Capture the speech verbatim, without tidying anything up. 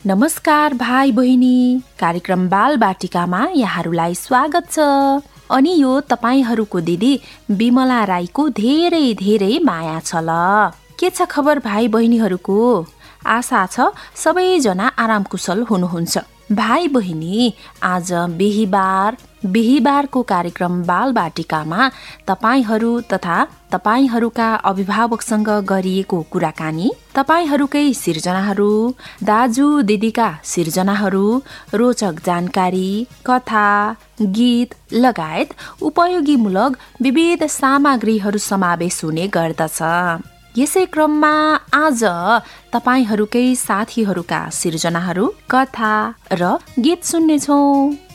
नमस्कार भाइ बहिनी, कार्यक्रम बाल बाटिकामा यहाँहरूलाई स्वागत छ। अनि यो तपाईहरूको दिदी बिमला राईको धेरै धेरै माया छ ल। के छ खबर भाइ बहिनीहरूको? आशा छ सबैजना आराम कुशल हुनुहुन्छ। भाइ बहिनी, आज बिहीबार बिहीबारको कार्यक्रम बाल बाटिकामा तपाईहरू तथा तपाईहरूका अभिभावकसँग गरिएको कुराकानी, तपाईहरूकै सिर्जनाहरू, दाजु दिदीका सिर्जनाहरू, रोचक जानकारी, कथा, गीत लगायत उपयोगीमूलक विविध सामग्रीहरू समावेश हुने गर्दछ। यसै क्रममा आज तपाईहरूकै साथीहरूका सिर्जनाहरू, कथा र गीत सुन्नेछौँ।